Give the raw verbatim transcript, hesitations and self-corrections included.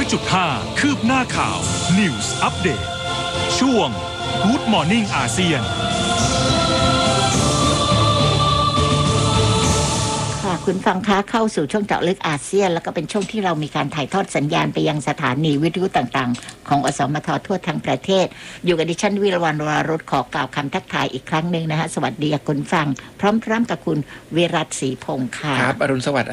อยจุดห้า คืบหน้าข่าว News Update ช่วง Good Morning อาเซียนคุณฟังคะเข้าสู่ช่วงเจาะลึกอาเซียนแล้วก็เป็นช่วงที่เรามีการถ่ายทอดสัญญาณไปยังสถานีวิทยุต่างๆของอสมททั่วทั้งประเทศอยู่กับดิฉันวิรวรรณวรารสขอกล่าวคำทักทายอีกครั้งหนึ่งนะคะสวัสดีคุณฟังพร้อมๆกับคุณวิรัตศรีพงษ์ค่ะครับอรุณสวัสดิ์